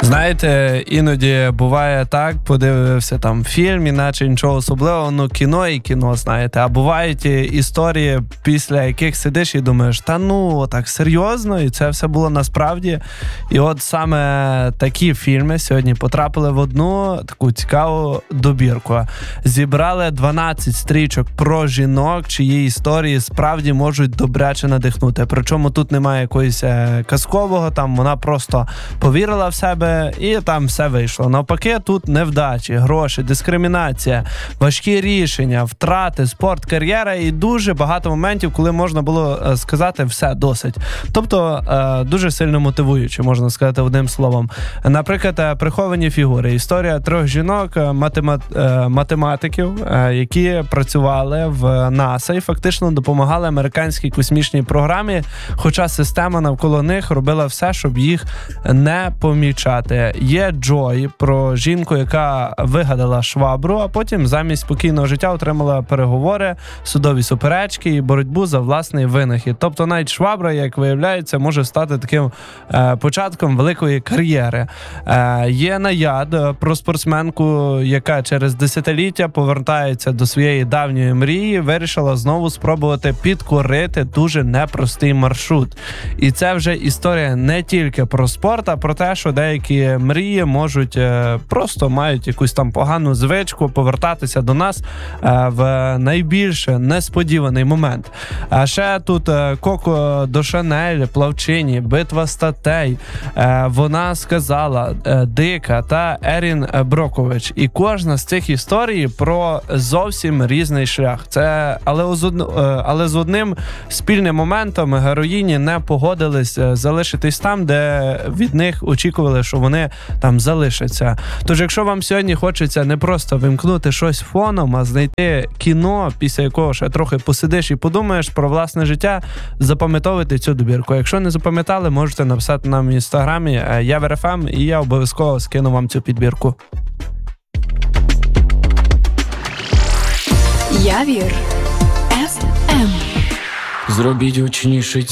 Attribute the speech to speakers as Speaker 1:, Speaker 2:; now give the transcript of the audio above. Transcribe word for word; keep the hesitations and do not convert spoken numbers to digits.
Speaker 1: Знаєте, іноді буває так, подивився там фільм, іначе нічого особливого, ну кіно і кіно, знаєте. А бувають історії, після яких сидиш і думаєш, та ну, так серйозно, і це все було насправді. І от саме такі фільми сьогодні потрапили в одну таку цікаву добірку. Зібрали дванадцять стрічок про жінок, чиї історії справді можуть добряче надихнути. Причому тут немає якогось казкового, там вона просто повірила в себе, і там все вийшло. Навпаки, тут невдачі, гроші, дискримінація, важкі рішення, втрати, спорт, кар'єра і дуже багато моментів, коли можна було сказати все, досить. Тобто, дуже сильно мотивуюче, можна сказати одним словом. Наприклад, приховані фігури. Історія трьох жінок, математиків, які працювали в НАСА і фактично допомагали американській космічній програмі, хоча система навколо них робила все, щоб їх не помічати. Є Джой, про жінку, яка вигадала швабру, а потім замість спокійного життя отримала переговори, судові суперечки і боротьбу за власний винахід. Тобто навіть швабра, як виявляється, може стати таким е, початком великої кар'єри. Е, є Наяд, про спортсменку, яка через десятиліття повертається до своєї давньої мрії, вирішила знову спробувати підкорити дуже непростий маршрут. І це вже історія не тільки про спорт, а про те, що деякі мрії можуть е, просто мають якусь там погану звичку повертатися до нас е, в найбільш несподіваний момент. А ще тут е, Коко до Шанель, плавчині, битва статей, е, вона сказала, е, Дика та Ерін Брокович. І кожна з цих історій про зовсім різний шлях. Це, але, з, од, е, але з одним спільним моментом героїні не погодились залишитись там, де від них очікували, що вони там залишаться. Тож, якщо вам сьогодні хочеться не просто вимкнути щось фоном, а знайти кіно, після якого ще трохи посидиш і подумаєш про власне життя, запам'ятовуйте цю добірку. Якщо не запам'ятали, можете написати нам в інстаграмі Явір еф ем, і я обов'язково скину вам цю підбірку.
Speaker 2: Явір еф ем.
Speaker 3: Зробіть гучніше